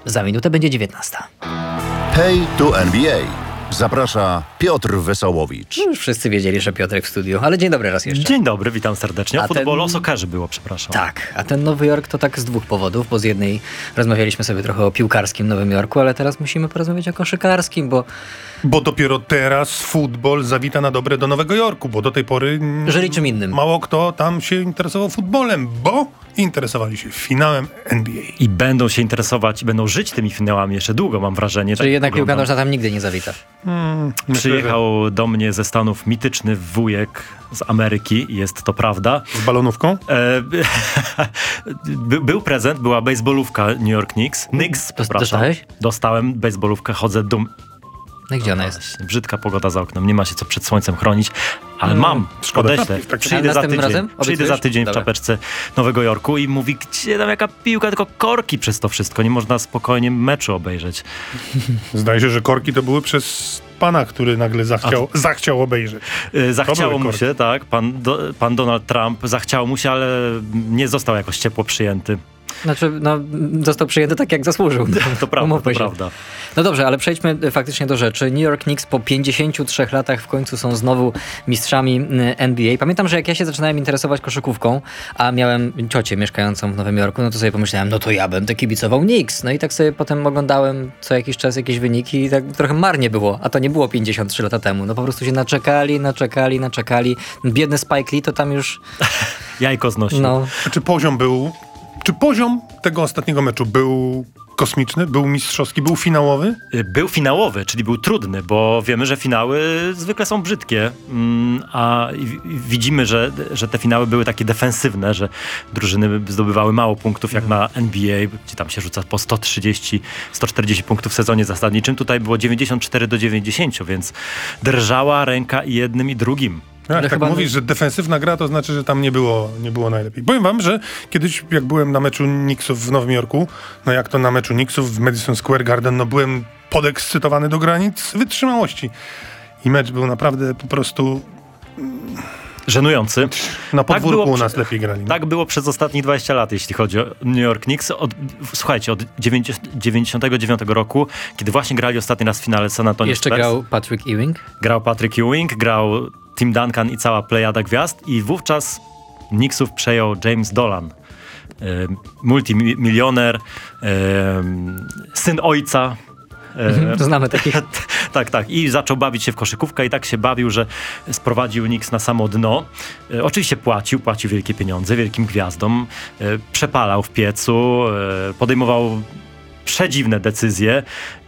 Za minutę będzie 19. Hej, tu NBA. Zaprasza Piotr Wesołowicz. Już wszyscy wiedzieli, że Piotrek w studiu, ale dzień dobry raz jeszcze. Dzień dobry, witam serdecznie. O futbolu, o soccerze było, przepraszam. Tak, a ten Nowy Jork to tak z dwóch powodów, bo z jednej rozmawialiśmy sobie trochę o piłkarskim Nowym Jorku, ale teraz musimy porozmawiać o koszykarskim, Bo dopiero teraz futbol zawita na dobre do Nowego Jorku, bo do tej pory żyli czym innym. Mało kto tam się interesował futbolem, bo interesowali się finałem NBA. I będą się interesować i będą żyć tymi finałami jeszcze długo, mam wrażenie. Czyli tak jednak piłka wygląda. nożna tam nigdy nie zawita. Przyjechał do mnie ze Stanów mityczny wujek z Ameryki, jest to prawda. Z balonówką? Był prezent, była baseballówka New York Knicks. Przepraszam. Dostałeś? Dostałem baseballówkę, chodzę No i gdzie ona jest? Właśnie, brzydka pogoda za oknem, nie ma się co przed słońcem chronić, ale mam, szkoda odeślę. trafić, tak. Przyjdę za Następnym tydzień, razem? przyjdę za Obiecujesz? tydzień w Dobra. czapeczce Nowego Jorku i mówi, gdzie tam jaka piłka, tylko korki przez to wszystko, nie można spokojnie meczu obejrzeć. Zdaje się, że korki to były przez pana, który nagle zachciał obejrzeć. Zachciało były mu korki. się, tak, pan Donald Trump, zachciało mu się, ale nie został jakoś ciepło przyjęty. Znaczy, został przyjęty tak, jak zasłużył. To prawda, Umówmy to się. prawda. No dobrze, ale przejdźmy faktycznie do rzeczy. New York Knicks po 53 latach w końcu są znowu mistrzami NBA. Pamiętam, że jak ja się zaczynałem interesować koszykówką, a miałem ciocię mieszkającą w Nowym Jorku, no to sobie pomyślałem, no to ja będę kibicował Knicks. No i tak sobie potem oglądałem co jakiś czas jakieś wyniki i tak trochę marnie było, a to nie było 53 lata temu. No po prostu się naczekali. Biedny Spike Lee to tam już... Jajko znosił. No, Czy poziom tego ostatniego meczu był kosmiczny, był mistrzowski, był finałowy? Był finałowy, czyli był trudny, bo wiemy, że finały zwykle są brzydkie, widzimy, że te finały były takie defensywne, że drużyny zdobywały mało punktów jak na NBA, gdzie tam się rzuca po 130, 140 punktów w sezonie zasadniczym. Tutaj było 94-90, więc drżała ręka i jednym i drugim. Jak tak chyba mówisz, że defensywna gra, to znaczy, że tam nie było najlepiej. Powiem wam, że kiedyś jak byłem na meczu Knicksów w Nowym Jorku, no jak to na meczu Knicksów w Madison Square Garden, no byłem podekscytowany do granic wytrzymałości. I mecz był naprawdę po prostu... Żenujący. Na podwórku było u nas lepiej grali. No. Tak było przez ostatnich 20 lat, jeśli chodzi o New York Knicks. Słuchajcie, od 99 roku, kiedy właśnie grali ostatni raz w finale San Antonio jeszcze Spurs. grał Patrick Ewing. Grał Patrick Ewing, grał Tim Duncan i cała plejada gwiazd i wówczas Knicksów przejął James Dolan. Multimilioner, syn ojca. Znamy takich. Tak. I zaczął bawić się w koszykówkę i tak się bawił, że sprowadził Knicks na samo dno. Oczywiście płacił wielkie pieniądze wielkim gwiazdom. Przepalał w piecu, podejmował przedziwne decyzje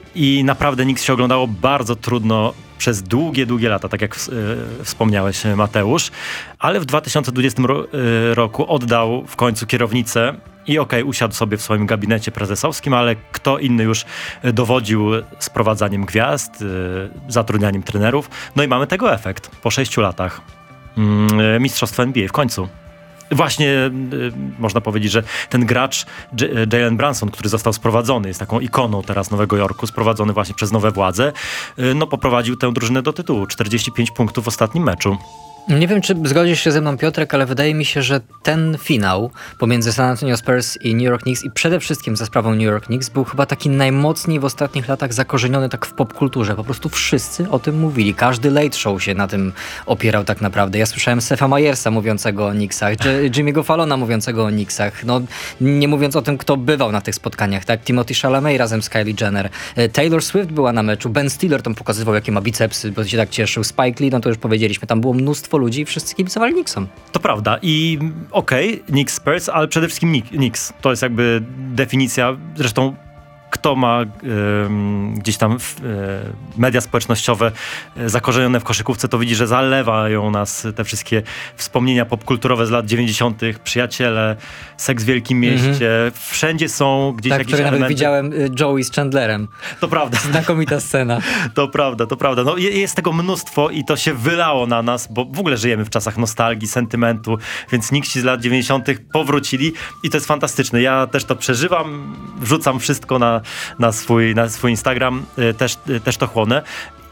i naprawdę Knicks się oglądało bardzo trudno przez długie lata, tak jak wspomniałeś, Mateusz. Ale w 2020 roku oddał w końcu kierownicę i usiadł sobie w swoim gabinecie prezesowskim, ale kto inny już dowodził sprowadzaniem gwiazd, zatrudnianiem trenerów. No i mamy tego efekt po 6 latach. Mistrzostwo NBA w końcu. Właśnie można powiedzieć, że ten gracz Jalen Brunson, który został sprowadzony, jest taką ikoną teraz Nowego Jorku, sprowadzony właśnie przez nowe władze, poprowadził tę drużynę do tytułu. 45 punktów w ostatnim meczu. Nie wiem, czy zgodzisz się ze mną, Piotrek, ale wydaje mi się, że ten finał pomiędzy San Antonio Spurs i New York Knicks i przede wszystkim za sprawą New York Knicks był chyba taki najmocniej w ostatnich latach zakorzeniony tak w popkulturze. Po prostu wszyscy o tym mówili. Każdy late show się na tym opierał tak naprawdę. Ja słyszałem Stefa Myersa mówiącego o Knicksach, Jimmy'ego Fallona mówiącego o Knicksach. No, nie mówiąc o tym, kto bywał na tych spotkaniach, tak? Timothy Chalamet razem z Kylie Jenner. Taylor Swift była na meczu. Ben Stiller tam pokazywał, jakie ma bicepsy, bo się tak cieszył. Spike Lee, no to już powiedzieliśmy. Tam było mnóstwo ludzi i wszyscy kibicowali Knicksom. To prawda i Knicks Spurs, ale przede wszystkim Knicks. To jest jakby definicja, zresztą kto ma gdzieś tam media społecznościowe zakorzenione w koszykówce, to widzi, że zalewają nas te wszystkie wspomnienia popkulturowe z lat 90., przyjaciele, Seks w Wielkim Mieście, wszędzie są gdzieś jakieś które elementy. nawet widziałem Joey z Chandlerem. To prawda. Znakomita scena. To prawda. No, jest tego mnóstwo i to się wylało na nas, bo w ogóle żyjemy w czasach nostalgii, sentymentu, więc Knicksi z lat 90. powrócili i to jest fantastyczne. Ja też to przeżywam, wrzucam wszystko na swój Instagram, też to chłonę.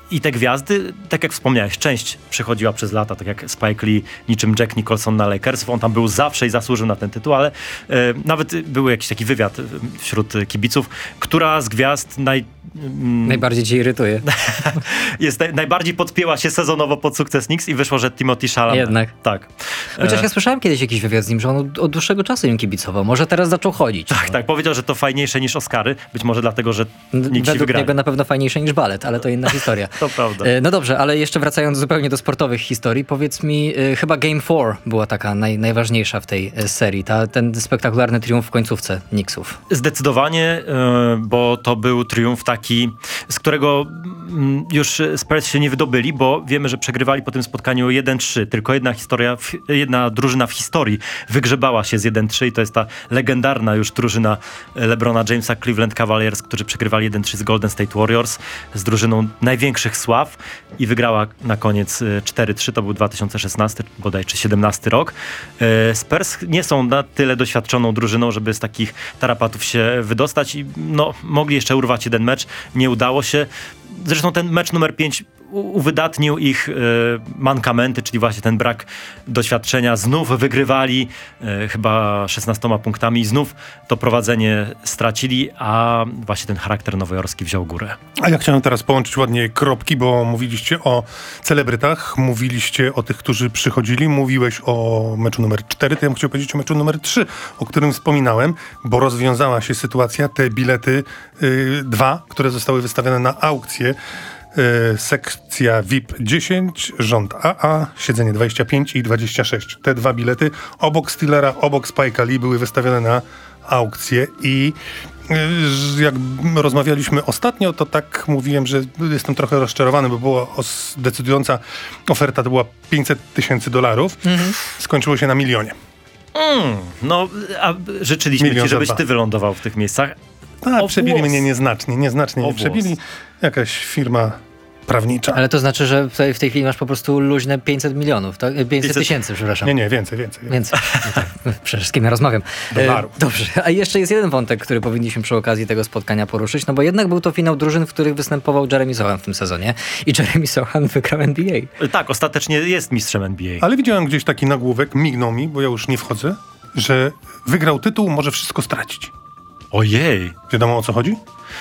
I te gwiazdy, tak jak wspomniałeś, część przychodziła przez lata, tak jak Spike Lee, niczym Jack Nicholson na Lakers. On tam był zawsze i zasłużył na ten tytuł, ale nawet był jakiś taki wywiad wśród kibiców, która z gwiazd Najbardziej cię irytuje. najbardziej podpięła się sezonowo pod sukces Knicks i wyszło, że Timothy Chalamet. Jednak. Tak. Chociaż ja słyszałem kiedyś jakiś wywiad z nim, że on od dłuższego czasu im kibicował. Może teraz zaczął chodzić. Tak, powiedział, że to fajniejsze niż Oscary. Być może dlatego, że Knicksi Według wygrali. niego na pewno fajniejsze niż balet, ale to inna historia. To prawda. No dobrze, ale jeszcze wracając zupełnie do sportowych historii, powiedz mi, chyba Game 4 była taka najważniejsza w tej serii, ten spektakularny triumf w końcówce Knicksów. Zdecydowanie, bo to był triumf taki, z którego już Spurs się nie wydobyli, bo wiemy, że przegrywali po tym spotkaniu 1-3. Tylko jedna drużyna w historii wygrzebała się z 1-3 i to jest ta legendarna już drużyna LeBrona Jamesa, Cleveland Cavaliers, którzy przegrywali 1-3 z Golden State Warriors, z drużyną największych sław i wygrała na koniec 4-3. To był 2016, bodaj czy 17 rok. Spurs nie są na tyle doświadczoną drużyną, żeby z takich tarapatów się wydostać i mogli jeszcze urwać jeden mecz. Nie udało się. Zresztą ten mecz numer 5 uwydatnił ich mankamenty, czyli właśnie ten brak doświadczenia. Znów wygrywali chyba 16 punktami i znów to prowadzenie stracili, a właśnie ten charakter nowojorski wziął górę. A ja chciałem teraz połączyć ładnie kropki, bo mówiliście o celebrytach, mówiliście o tych, którzy przychodzili, mówiłeś o meczu numer 4, to ja bym chciał powiedzieć o meczu numer 3, o którym wspominałem, bo rozwiązała się sytuacja, te bilety 2, które zostały wystawione na aukcję, sekcja VIP 10, rząd AA, siedzenie 25 i 26. Te 2 bilety obok Steelera, obok Spike'a Lee były wystawione na aukcję i jak rozmawialiśmy ostatnio, to tak mówiłem, że jestem trochę rozczarowany, bo była decydująca oferta, to była $500,000. Skończyło się na 1 milionie. A życzyliśmy Milion ci, za żebyś 2. ty wylądował w tych miejscach. Przebili mnie nieznacznie mnie przebili. Jakaś firma prawnicza. Ale to znaczy, że w tej chwili masz po prostu luźne 500 milionów, tak? 500 tysięcy, przepraszam. Nie, więcej. Więcej. No tak, przecież z kim ja rozmawiam. Dolarów. Dobrze, a jeszcze jest jeden wątek, który powinniśmy przy okazji tego spotkania poruszyć, no bo jednak był to finał drużyn, w których występował Jeremy Sohan w tym sezonie i Jeremy Sohan wygrał NBA. Tak, ostatecznie jest mistrzem NBA. Ale widziałem gdzieś taki nagłówek, mignął mi, bo ja już nie wchodzę, że wygrał tytuł, może wszystko stracić. Ojej. Wiadomo, o co chodzi?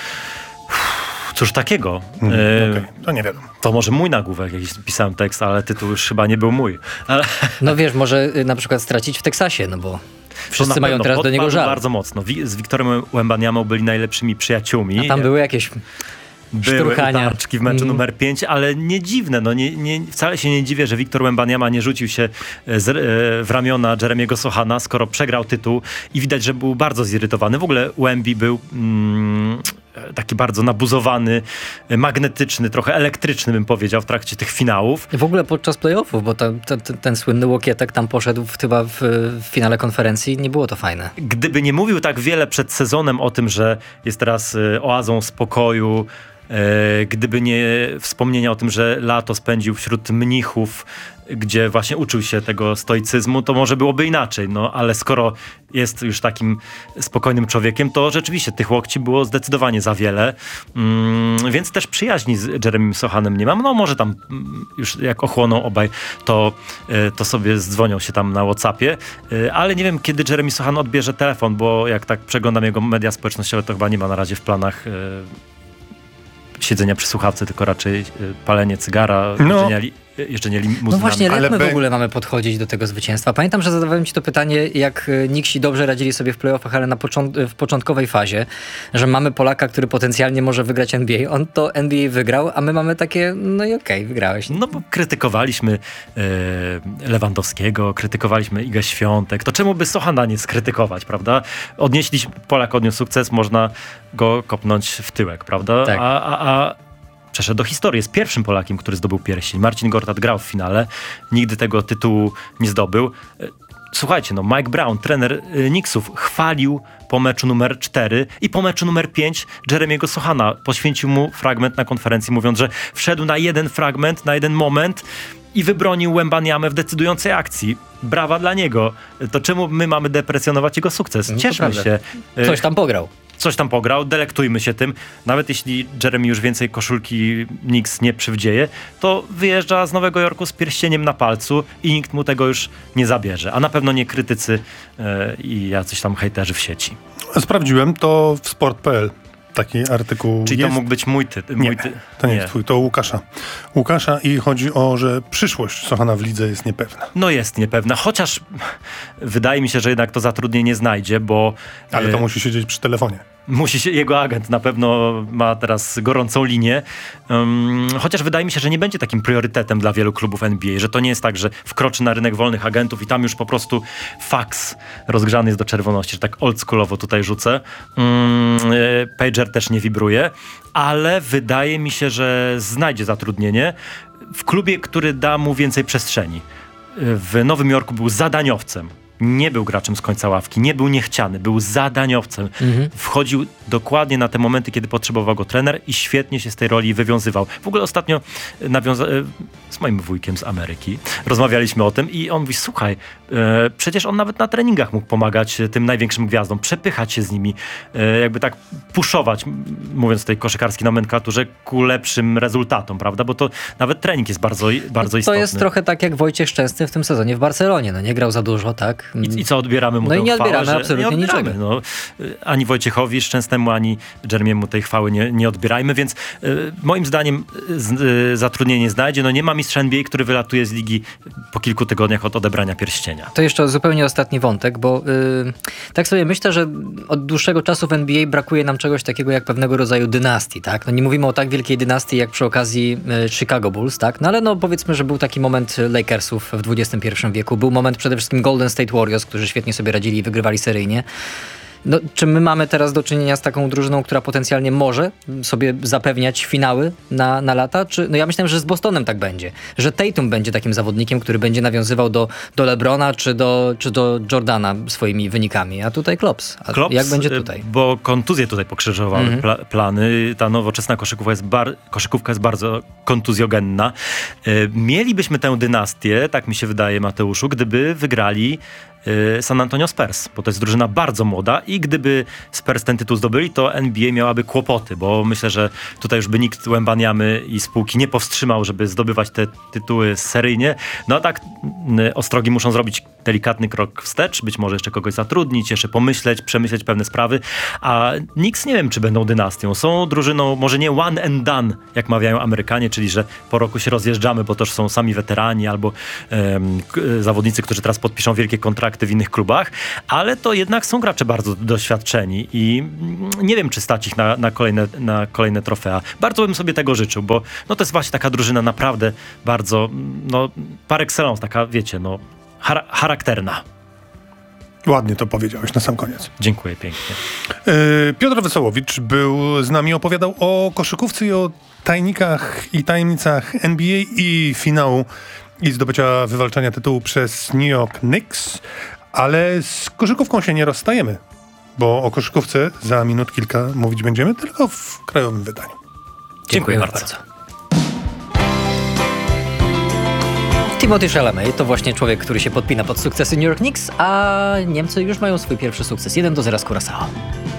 Cóż takiego? Okej, to nie wiadomo. To może mój nagłówek, jakiś pisałem tekst, ale tytuł już chyba nie był mój. Ale No wiesz, może na przykład stracić w Teksasie, no bo wszyscy mają teraz do niego podpadł żal. bardzo mocno. Z Wiktorem Wembanyamą byli najlepszymi przyjaciółmi. A tam były jakieś Były szturchania. utarczki w meczu numer 5, ale nie dziwne. Wcale się nie dziwię, że Wiktor Wembanyama nie rzucił się w ramiona Jeremiego Sohana, skoro przegrał tytuł i widać, że był bardzo zirytowany. W ogóle Wemby był taki bardzo nabuzowany, magnetyczny, trochę elektryczny, bym powiedział, w trakcie tych finałów. W ogóle podczas playoffów, bo ten słynny łokietek tam poszedł chyba w finale konferencji, nie było to fajne. Gdyby nie mówił tak wiele przed sezonem o tym, że jest teraz oazą spokoju, gdyby nie wspomnienia o tym, że lato spędził wśród mnichów, gdzie właśnie uczył się tego stoicyzmu, to może byłoby inaczej. No, ale skoro jest już takim spokojnym człowiekiem, to rzeczywiście tych łokci było zdecydowanie za wiele. Więc też przyjaźni z Jeremym Sohanem nie mam. No może tam już jak ochłoną obaj, to sobie zdzwonią się tam na WhatsAppie. Ale nie wiem, kiedy Jeremy Sohan odbierze telefon, bo jak tak przeglądam jego media społecznościowe, to chyba nie ma na razie w planach siedzenia przy słuchawce, tylko raczej palenie cygara, jeżdżenie limuzynami. No właśnie, jak Ale my w ogóle mamy podchodzić do tego zwycięstwa? Pamiętam, że zadawałem ci to pytanie, jak Knicksi dobrze radzili sobie w playoffach, ale w początkowej fazie, że mamy Polaka, który potencjalnie może wygrać NBA. On to NBA wygrał, a my mamy takie, no i okej, wygrałeś. No bo krytykowaliśmy Lewandowskiego, krytykowaliśmy Igę Świątek. To czemu by Sohana nie skrytykować, prawda? Polak odniósł sukces, można go kopnąć w tyłek, prawda? Tak. A przeszedł do historii. Jest pierwszym Polakiem, który zdobył pierścień. Marcin Gortat grał w finale. Nigdy tego tytułu nie zdobył. Słuchajcie, Mike Brown, trener Knicksów, chwalił po meczu numer 4 i po meczu numer 5 Jeremiego Sohana. Poświęcił mu fragment na konferencji, mówiąc, że wszedł na jeden fragment, na jeden moment i wybronił Wembanyamę w decydującej akcji. Brawa dla niego. To czemu my mamy deprecjonować jego sukces? No to Cieszmy prawda. się. Coś tam pograł. coś tam pograł, delektujmy się tym. Nawet jeśli Jeremy już więcej koszulki Knicks nie przywdzieje, to wyjeżdża z Nowego Jorku z pierścieniem na palcu i nikt mu tego już nie zabierze. A na pewno nie krytycy i jacyś tam hejterzy w sieci. Sprawdziłem to w sport.pl. Taki artykuł Czyli jest. to mógł być mój To nie jest twój, to Łukasza. Łukasza i chodzi o, że przyszłość Sochana w lidze jest niepewna. No jest niepewna, chociaż wydaje mi się, że jednak to zatrudnienie znajdzie, bo... Ale to musi siedzieć przy telefonie. Musi się, jego agent na pewno ma teraz gorącą linię, chociaż wydaje mi się, że nie będzie takim priorytetem dla wielu klubów NBA, że to nie jest tak, że wkroczy na rynek wolnych agentów i tam już po prostu faks rozgrzany jest do czerwoności, że tak oldschoolowo tutaj rzucę. Pager też nie wibruje, ale wydaje mi się, że znajdzie zatrudnienie w klubie, który da mu więcej przestrzeni. W Nowym Jorku był zadaniowcem. Nie był graczem z końca ławki, nie był niechciany, był zadaniowcem. Wchodził dokładnie na te momenty, kiedy potrzebował go trener i świetnie się z tej roli wywiązywał. W ogóle ostatnio z moim wujkiem z Ameryki rozmawialiśmy o tym i on mówi, słuchaj, przecież on nawet na treningach mógł pomagać tym największym gwiazdom, przepychać się z nimi, jakby tak puszować, mówiąc w tej koszykarskiej nomenklaturze, ku lepszym rezultatom, prawda? Bo to nawet trening jest bardzo istotny. To jest trochę tak jak Wojciech Szczęsny w tym sezonie w Barcelonie. No nie grał za dużo, tak? I co, odbieramy mu No tę i nie chwałę, odbieramy że absolutnie nie odbieramy, niczego. no. Ani Wojciechowi Szczęsnemu, ani Jeremiemu tej chwały nie odbierajmy, więc moim zdaniem zatrudnienie znajdzie. No nie ma mistrza NBA, który wylatuje z ligi po kilku tygodniach od odebrania pierścienia. To jeszcze zupełnie ostatni wątek, bo tak sobie myślę, że od dłuższego czasu w NBA brakuje nam czegoś takiego jak pewnego rodzaju dynastii, tak? No nie mówimy o tak wielkiej dynastii jak przy okazji Chicago Bulls, tak? No ale no powiedzmy, że był taki moment Lakersów w XXI wieku. Był moment przede wszystkim Golden State Warriors, którzy świetnie sobie radzili i wygrywali seryjnie. No, czy my mamy teraz do czynienia z taką drużyną, która potencjalnie może sobie zapewniać finały na lata? No ja myślałem, że z Bostonem tak będzie. Że Tatum będzie takim zawodnikiem, który będzie nawiązywał do LeBrona czy do Jordana swoimi wynikami. A tutaj Klops. Jak będzie tutaj? Bo kontuzje tutaj pokrzyżowały plany. Ta nowoczesna koszykówka jest bardzo kontuzjogenna. Mielibyśmy tę dynastię, tak mi się wydaje, Mateuszu, gdyby wygrali San Antonio Spurs, bo to jest drużyna bardzo młoda i gdyby Spurs ten tytuł zdobyli, to NBA miałaby kłopoty, bo myślę, że tutaj już by nikt Łębaniamy i spółki nie powstrzymał, żeby zdobywać te tytuły seryjnie. No a tak ostrogi muszą zrobić delikatny krok wstecz, być może jeszcze kogoś zatrudnić, jeszcze pomyśleć, przemyśleć pewne sprawy, a Knicks nie wiem, czy będą dynastią. Są drużyną, może nie one and done, jak mawiają Amerykanie, czyli że po roku się rozjeżdżamy, bo to już są sami weterani albo zawodnicy, którzy teraz podpiszą wielkie kontrakty w innych klubach, ale to jednak są gracze bardzo doświadczeni i nie wiem, czy stać ich na kolejne trofea. Bardzo bym sobie tego życzył, bo no to jest właśnie taka drużyna naprawdę bardzo, no par excellence, taka wiecie, no charakterna. Ładnie to powiedziałeś na sam koniec. Dziękuję pięknie. Piotr Wesołowicz był z nami, opowiadał o koszykówce i o tajnikach i tajemnicach NBA i finału i zdobycia wywalczania tytułu przez New York Knicks, ale z koszykówką się nie rozstajemy, bo o koszykówce za minut kilka mówić będziemy tylko w krajowym wydaniu. Dziękuję bardzo. Timothée Chalamet to właśnie człowiek, który się podpina pod sukcesy New York Knicks, a Niemcy już mają swój pierwszy sukces. 1-0 z Curaçao.